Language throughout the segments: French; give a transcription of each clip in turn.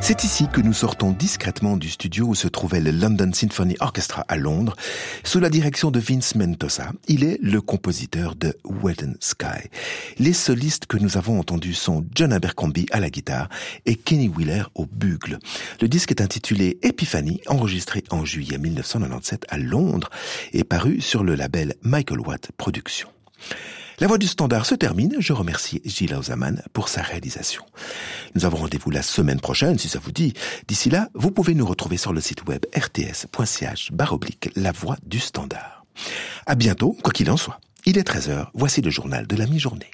C'est ici que nous sortons discrètement du studio où se trouvait le London Symphony Orchestra à Londres, sous la direction de Vince Mendoza. Il est le compositeur de Western Sky. Les solistes que nous avons entendus sont John Abercrombie à la guitare et Kenny Wheeler au bugle. Le disque est intitulé Epiphany, enregistré en juillet 1997 à Londres et paru sur le label Michael Watt Productions. La Voix du Standard se termine. Je remercie Gilles Hausaman pour sa réalisation. Nous avons rendez-vous la semaine prochaine, si ça vous dit. D'ici là, vous pouvez nous retrouver sur le site web rts.ch/La Voix du Standard. À bientôt, quoi qu'il en soit. Il est 13h, voici le journal de la mi-journée.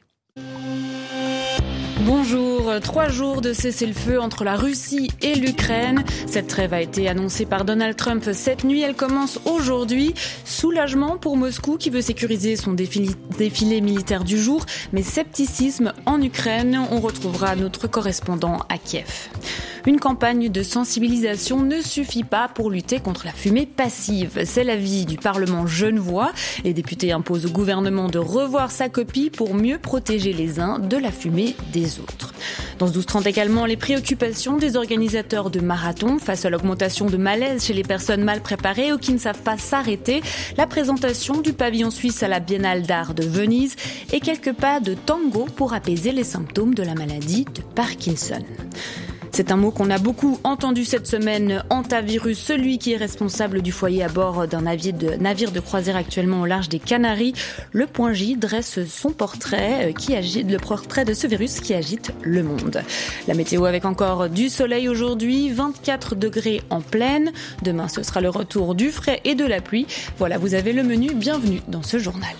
Bonjour, 3 jours de cessez-le-feu entre la Russie et l'Ukraine. Cette trêve a été annoncée par Donald Trump cette nuit. Elle commence aujourd'hui. Soulagement pour Moscou qui veut sécuriser son défilé militaire du jour, mais scepticisme en Ukraine. On retrouvera notre correspondant à Kiev. Une campagne de sensibilisation ne suffit pas pour lutter contre la fumée passive. C'est l'avis du Parlement genevois. Les députés imposent au gouvernement de revoir sa copie pour mieux protéger les uns de la fumée des autres. Dans ce 12-30 également, les préoccupations des organisateurs de marathons face à l'augmentation de malaise chez les personnes mal préparées ou qui ne savent pas s'arrêter, la présentation du pavillon suisse à la Biennale d'art de Venise et quelques pas de tango pour apaiser les symptômes de la maladie de Parkinson. C'est un mot qu'on a beaucoup entendu cette semaine, hantavirus, celui qui est responsable du foyer à bord d'un navire de croisière actuellement au large des Canaries. Le Point J dresse son portrait, le portrait de ce virus qui agite le monde. La météo avec encore du soleil aujourd'hui, 24 degrés en pleine. Demain, ce sera le retour du frais et de la pluie. Voilà, vous avez le menu. Bienvenue dans ce journal.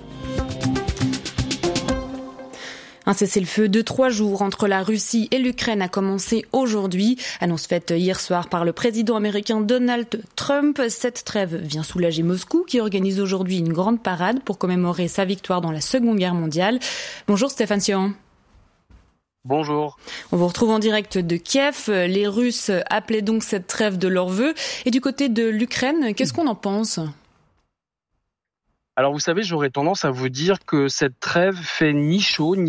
Un cessez-le-feu de 3 jours entre la Russie et l'Ukraine a commencé aujourd'hui. Annonce faite hier soir par le président américain Donald Trump. Cette trêve vient soulager Moscou qui organise aujourd'hui une grande parade pour commémorer sa victoire dans la Seconde Guerre mondiale. Bonjour Stéphane Sion. Bonjour. On vous retrouve en direct de Kiev. Les Russes appelaient donc cette trêve de leur vœu. Et du côté de l'Ukraine, qu'est-ce qu'on en pense ? Alors vous savez, j'aurais tendance à vous dire que cette trêve fait ni chaud ni